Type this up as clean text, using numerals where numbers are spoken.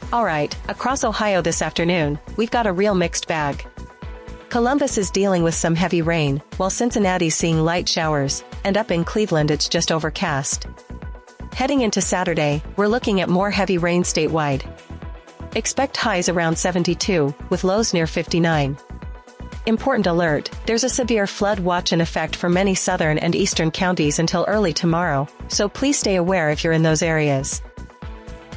Alright, across Ohio this afternoon, we've got a real mixed bag. Columbus is dealing with some heavy rain, while Cincinnati's seeing light showers, and up in Cleveland it's just overcast. Heading into Saturday, we're looking at more heavy rain statewide. Expect highs around 72, with lows near 59. Important alert, there's a severe flood watch in effect for many southern and eastern counties until early tomorrow, so please stay aware if you're in those areas.